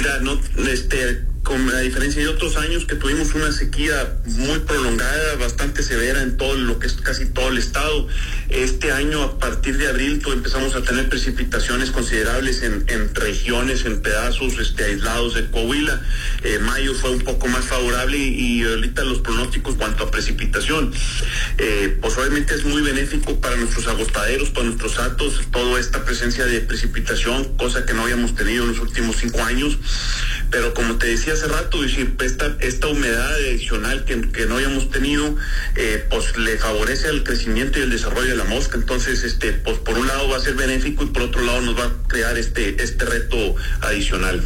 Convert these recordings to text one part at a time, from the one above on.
mira, no, a diferencia de otros años que tuvimos una sequía muy prolongada, bastante severa en todo lo que es casi todo el estado, este año a partir de abril empezamos a tener precipitaciones considerables en regiones, en pedazos aislados de Coahuila. Mayo fue un poco más favorable y ahorita los pronósticos cuanto a precipitación, pues obviamente es muy benéfico para nuestros agostaderos, para nuestros hatos, toda esta presencia de precipitación, cosa que no habíamos tenido en los últimos 5 años. Pero como te decía hace rato, esta humedad adicional que no habíamos tenido, pues le favorece el crecimiento y el desarrollo de la mosca. Entonces, pues por un lado va a ser benéfico y por otro lado nos va a crear este reto adicional.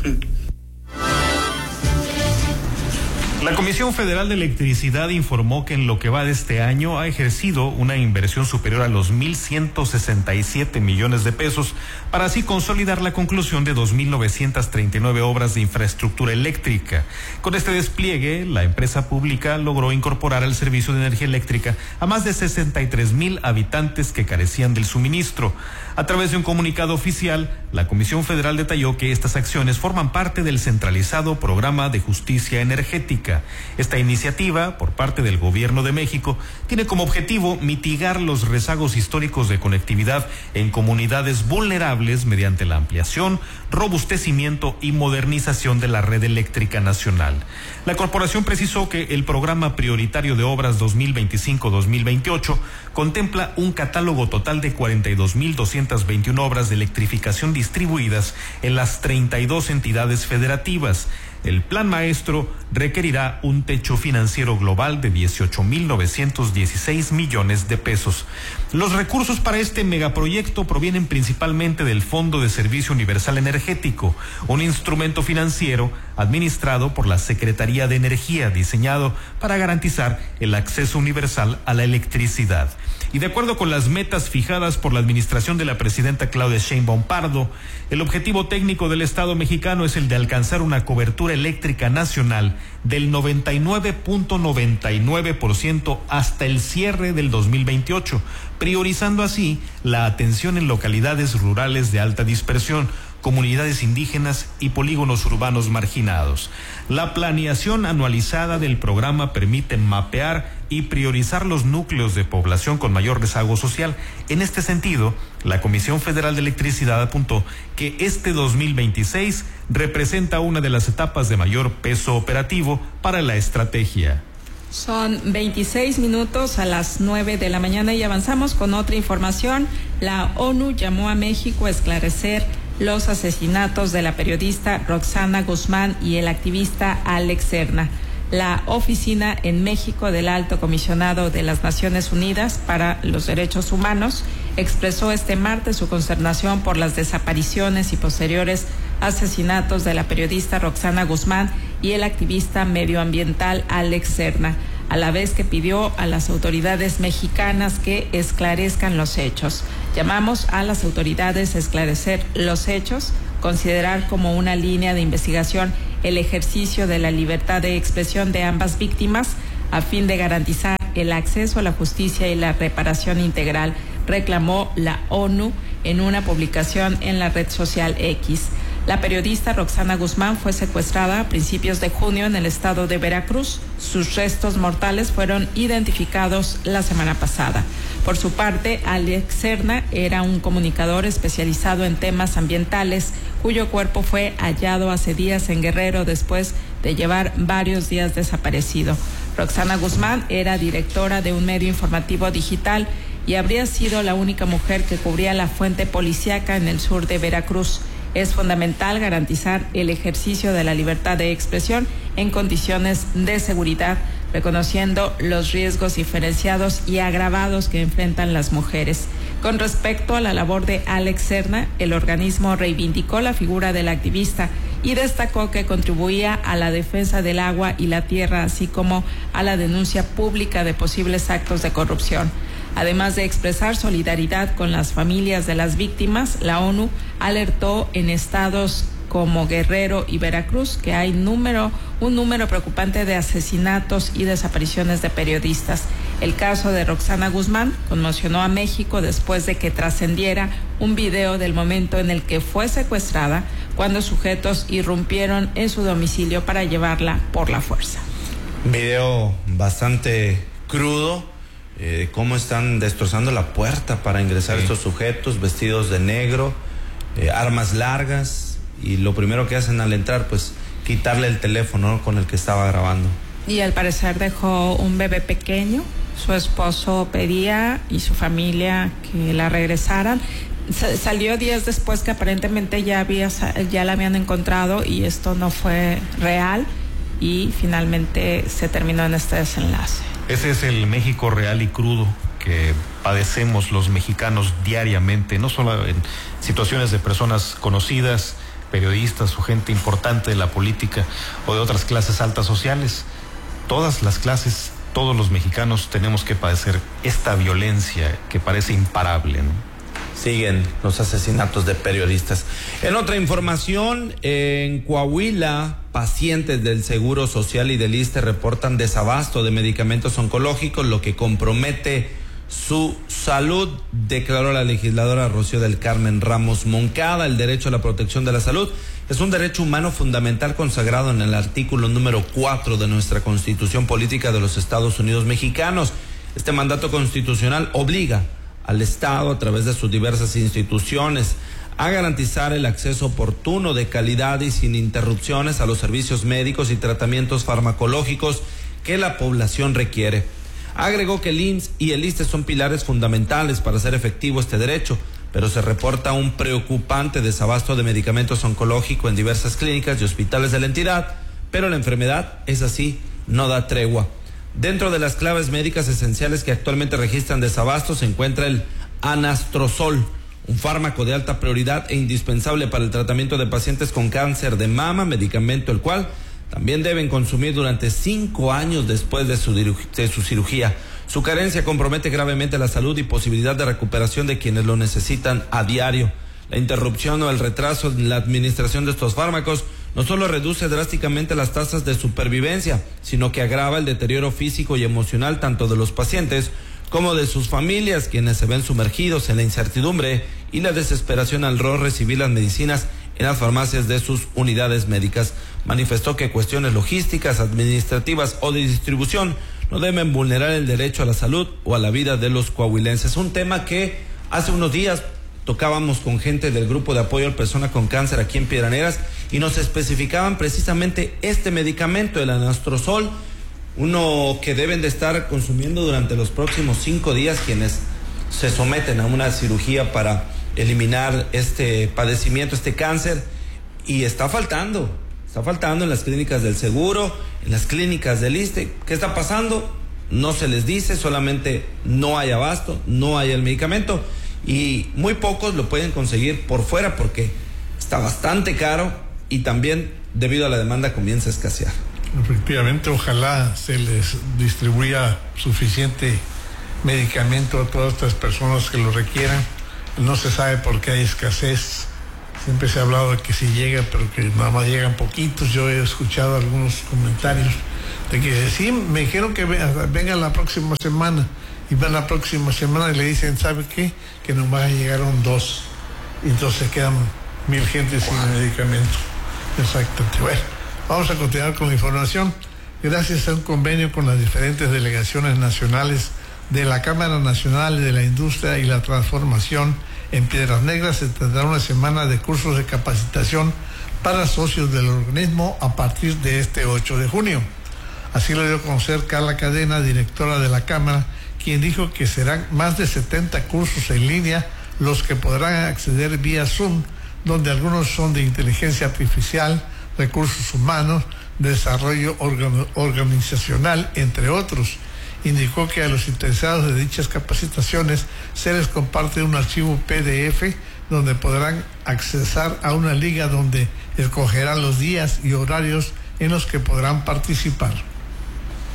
La Comisión Federal de Electricidad informó que en lo que va de este año ha ejercido una inversión superior a los 1,167 millones de pesos para así consolidar la conclusión de 2,939 obras de infraestructura eléctrica. Con este despliegue, la empresa pública logró incorporar al servicio de energía eléctrica a más de 63,000 habitantes que carecían del suministro. A través de un comunicado oficial, la Comisión Federal detalló que estas acciones forman parte del centralizado Programa de Justicia Energética. Esta iniciativa, por parte del Gobierno de México, tiene como objetivo mitigar los rezagos históricos de conectividad en comunidades vulnerables mediante la ampliación, robustecimiento y modernización de la red eléctrica nacional. La corporación precisó que el Programa Prioritario de Obras 2025-2028 contempla un catálogo total de 42,221 obras de electrificación distribuidas en las 32 entidades federativas. El plan maestro requerirá un techo financiero global de 18,916 millones de pesos. Los recursos para este megaproyecto provienen principalmente del Fondo de Servicio Universal Energético, un instrumento financiero administrado por la Secretaría de Energía, diseñado para garantizar el acceso universal a la electricidad. Y de acuerdo con las metas fijadas por la administración de la presidenta Claudia Sheinbaum Pardo, el objetivo técnico del Estado mexicano es el de alcanzar una cobertura eléctrica nacional del 99.99% hasta el cierre del 2028, priorizando así la atención en localidades rurales de alta dispersión, comunidades indígenas y polígonos urbanos marginados. La planeación anualizada del programa permite mapear y priorizar los núcleos de población con mayor rezago social. En este sentido, la Comisión Federal de Electricidad apuntó que este 2026 representa una de las etapas de mayor peso operativo para la estrategia. Son 26 minutos a las 9 de la mañana y avanzamos con otra información. La ONU llamó a México a esclarecer los asesinatos de la periodista Roxana Guzmán y el activista Alex Serna. La Oficina en México del Alto Comisionado de las Naciones Unidas para los Derechos Humanos expresó este martes su consternación por las desapariciones y posteriores asesinatos de la periodista Roxana Guzmán y el activista medioambiental Alex Serna, a la vez que pidió a las autoridades mexicanas que esclarezcan los hechos. Llamamos a las autoridades a esclarecer los hechos, considerar como una línea de investigación el ejercicio de la libertad de expresión de ambas víctimas a fin de garantizar el acceso a la justicia y la reparación integral, reclamó la ONU en una publicación en la red social X. La periodista Roxana Guzmán fue secuestrada a principios de junio en el estado de Veracruz. Sus restos mortales fueron identificados la semana pasada. Por su parte, Alex Serna era un comunicador especializado en temas ambientales, cuyo cuerpo fue hallado hace días en Guerrero después de llevar varios días desaparecido. Roxana Guzmán era directora de un medio informativo digital y habría sido la única mujer que cubría la fuente policíaca en el sur de Veracruz. Es fundamental garantizar el ejercicio de la libertad de expresión en condiciones de seguridad, reconociendo los riesgos diferenciados y agravados que enfrentan las mujeres. Con respecto a la labor de Alex Serna, el organismo reivindicó la figura del activista y destacó que contribuía a la defensa del agua y la tierra, así como a la denuncia pública de posibles actos de corrupción. Además de expresar solidaridad con las familias de las víctimas, la ONU alertó en estados como Guerrero y Veracruz que hay un número preocupante de asesinatos y desapariciones de periodistas. El caso de Roxana Guzmán conmocionó a México después de que trascendiera un video del momento en el que fue secuestrada cuando sujetos irrumpieron en su domicilio para llevarla por la fuerza. Un video bastante crudo, cómo están destrozando la puerta para ingresar estos sujetos vestidos de negro, armas largas, y lo primero que hacen al entrar, pues quitarle el teléfono, ¿no?, con el que estaba grabando. Y al parecer dejó un bebé pequeño. Su esposo pedía y su familia que la regresaran. Salió días después que aparentemente ya la habían encontrado y esto no fue real, y finalmente se terminó en este desenlace. Ese es el México real y crudo que padecemos los mexicanos diariamente, no solo en situaciones de personas conocidas, periodistas o gente importante de la política o de otras clases altas sociales. Todas las clases, todos los mexicanos tenemos que padecer esta violencia que parece imparable, ¿no? Siguen los asesinatos de periodistas. En otra información, en Coahuila, pacientes del Seguro Social y del ISSSTE reportan desabasto de medicamentos oncológicos, lo que compromete su salud, declaró la legisladora Rocío del Carmen Ramos Moncada. El derecho a la protección de la salud es un derecho humano fundamental consagrado en el artículo número 4 de nuestra Constitución Política de los Estados Unidos Mexicanos. Este mandato constitucional obliga al Estado, a través de sus diversas instituciones, a garantizar el acceso oportuno, de calidad y sin interrupciones a los servicios médicos y tratamientos farmacológicos que la población requiere. Agregó que el IMSS y el ISSSTE son pilares fundamentales para hacer efectivo este derecho, pero se reporta un preocupante desabasto de medicamentos oncológicos en diversas clínicas y hospitales de la entidad, pero la enfermedad, es así, no da tregua. Dentro de las claves médicas esenciales que actualmente registran desabasto se encuentra el anastrozol, un fármaco de alta prioridad e indispensable para el tratamiento de pacientes con cáncer de mama, medicamento el cual también deben consumir durante 5 años después de su cirugía. Su carencia compromete gravemente la salud y posibilidad de recuperación de quienes lo necesitan a diario. La interrupción o el retraso en la administración de estos fármacos no solo reduce drásticamente las tasas de supervivencia, sino que agrava el deterioro físico y emocional tanto de los pacientes como de sus familias, quienes se ven sumergidos en la incertidumbre y la desesperación al no recibir las medicinas en las farmacias de sus unidades médicas. Manifestó que cuestiones logísticas, administrativas o de distribución no deben vulnerar el derecho a la salud o a la vida de los coahuilenses. Un tema que hace unos días tocábamos con gente del grupo de apoyo a personas con cáncer aquí en Piedras y nos especificaban precisamente este medicamento, el anastrozol, uno que deben de estar consumiendo durante los próximos 5 días quienes se someten a una cirugía para eliminar este padecimiento, este cáncer, y está faltando en las clínicas del seguro, en las clínicas del ISSSTE. ¿Qué está pasando? No se les dice, solamente no hay abasto, no hay el medicamento, y muy pocos lo pueden conseguir por fuera porque está bastante caro y también debido a la demanda comienza a escasear. Efectivamente, ojalá se les distribuya suficiente medicamento a todas estas personas que lo requieran. No se sabe por qué hay escasez. Siempre se ha hablado de que sí llega, pero que nada más llegan poquitos. Yo he escuchado algunos comentarios de que sí, me dijeron que venga la próxima semana. Y van la próxima semana y le dicen, ¿sabe qué? Que nomás llegaron 2. Y entonces quedan 1000 gentes sin medicamento. Exactamente. Bueno, vamos a continuar con la información. Gracias a un convenio con las diferentes delegaciones nacionales de la Cámara Nacional de la Industria y la Transformación en Piedras Negras, se tendrá una semana de cursos de capacitación para socios del organismo a partir de este 8 de junio. Así lo dio a conocer Carla Cadena, directora de la Cámara, quien dijo que serán más de 70 cursos en línea los que podrán acceder vía Zoom, donde algunos son de inteligencia artificial, recursos humanos, desarrollo organizacional, entre otros. Indicó que a los interesados de dichas capacitaciones se les comparte un archivo PDF donde podrán accesar a una liga donde escogerán los días y horarios en los que podrán participar.